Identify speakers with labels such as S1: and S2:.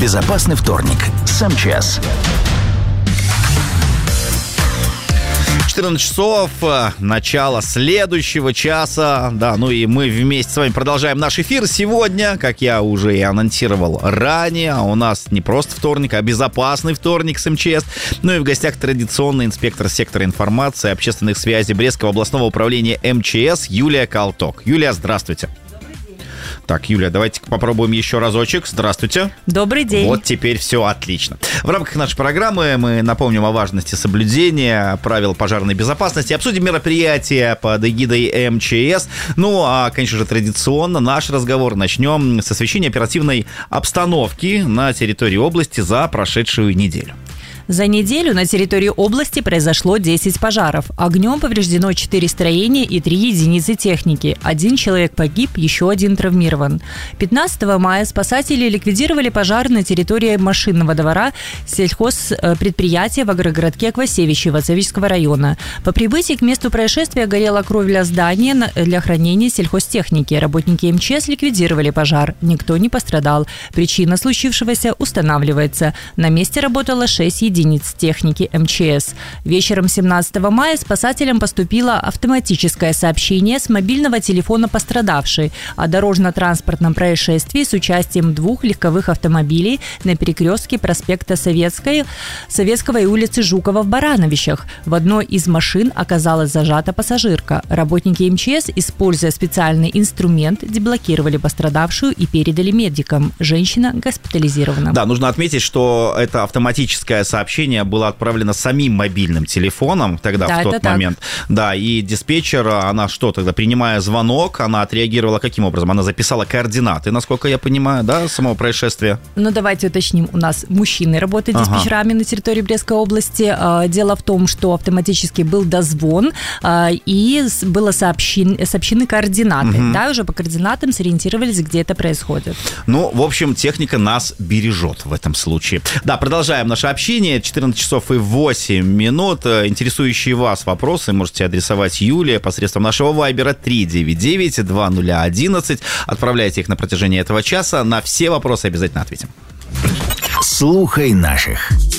S1: «Безопасный вторник» с МЧС.
S2: 14 часов, начало следующего часа. Да, ну и мы вместе с вами продолжаем наш эфир. Сегодня, как я уже и анонсировал ранее, у нас не просто вторник, а безопасный вторник с МЧС. Ну и в гостях традиционный инспектор сектора информации и общественных связей Брестского областного управления МЧС Юлия Колток. Юлия, здравствуйте. Так, Юлия, давайте попробуем еще разочек. Здравствуйте.
S3: Добрый день.
S2: Вот теперь все отлично. В рамках нашей программы мы напомним о важности соблюдения правил пожарной безопасности, обсудим мероприятия под эгидой МЧС. Ну, а, конечно же, традиционно наш разговор начнем с освещения оперативной обстановки на территории области за прошедшую неделю.
S3: За неделю на территории области произошло 10 пожаров. Огнем повреждено 4 строения и 3 единицы техники. 1 человек погиб, еще 1 травмирован. 15 мая спасатели ликвидировали пожар на территории машинного двора сельхозпредприятия в агрогородке Квасевичи Вацевичского района. По прибытии к месту происшествия горела кровля здания для хранения сельхозтехники. Работники МЧС ликвидировали пожар. Никто не пострадал. Причина случившегося устанавливается. На месте работало 6 единиц техники МЧС. Вечером 17 мая спасателям поступило автоматическое сообщение с мобильного телефона пострадавшей о дорожно-транспортном происшествии с участием 2 легковых автомобилей на перекрестке проспекта Советского и улицы Жукова в Барановичах. В одной из машин оказалась зажата пассажирка. Работники МЧС, используя специальный инструмент, деблокировали пострадавшую и передали медикам. Женщина госпитализирована.
S2: Да, нужно отметить, что это автоматическое сообщение было отправлено самим мобильным телефоном тогда, да, в тот момент. Да, и диспетчер, она что тогда, принимая звонок, она отреагировала каким образом? Она записала координаты, насколько я понимаю, да, самого происшествия? Ну,
S3: давайте уточним. У нас мужчины работают диспетчерами на территории Брестской области. Дело в том, что автоматически был дозвон, и было сообщены координаты. Да, уже по координатам сориентировались, где это происходит.
S2: Ну, в общем, техника нас бережет в этом случае. Да, продолжаем наше общение. 14 часов и 8 минут. Интересующие вас вопросы можете адресовать Юлии посредством нашего вайбера 399-2011. Отправляйте их на протяжении этого часа. На все вопросы обязательно ответим.
S1: Слухай наших.